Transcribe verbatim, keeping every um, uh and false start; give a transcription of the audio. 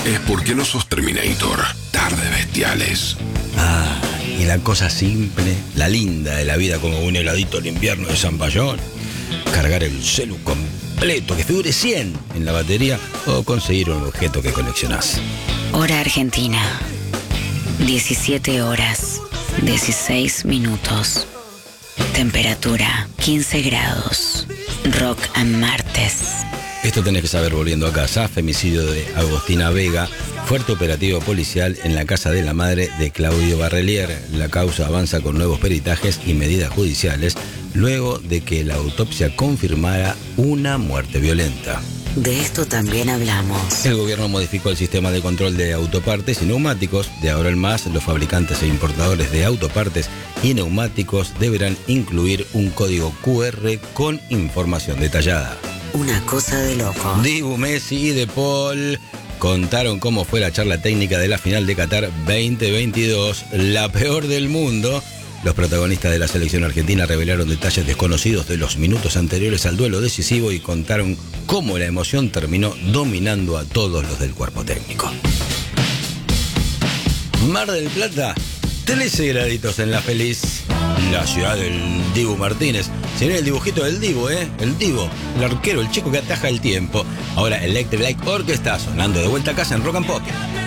es porque no sos Terminator. Tardes bestiales. Ah, y la cosa simple, la linda de la vida, como un heladito al invierno de Zamballón. Cargar el celu completo, que figure cien en la batería, o conseguir un objeto que coleccionás. Hora Argentina. diecisiete horas, dieciséis minutos. Temperatura quince grados. Rock and martes. Esto tenés que saber volviendo a casa. Femicidio de Agostina Vega. Fuerte operativo policial en la casa de la madre de Claudio Barrelier. La causa avanza con nuevos peritajes y medidas judiciales luego de que la autopsia confirmara una muerte violenta. De esto también hablamos. El gobierno modificó el sistema de control de autopartes y neumáticos. De ahora en más, los fabricantes e importadores de autopartes y neumáticos deberán incluir un código cu erre con información detallada. Una cosa de loco. Dibu, Messi y De Paul contaron cómo fue la charla técnica de la final de Qatar veinte veintidós, la peor del mundo. Los protagonistas de la selección argentina revelaron detalles desconocidos de los minutos anteriores al duelo decisivo y contaron cómo la emoción terminó dominando a todos los del cuerpo técnico. Mar del Plata, trece graditos en la feliz. La ciudad del Dibu Martínez. Si no, el dibujito del Dibu, ¿eh? El Dibu, el arquero, el chico que ataja el tiempo. Ahora Electric Light Orchestra sonando de vuelta a casa en Rock and Pop.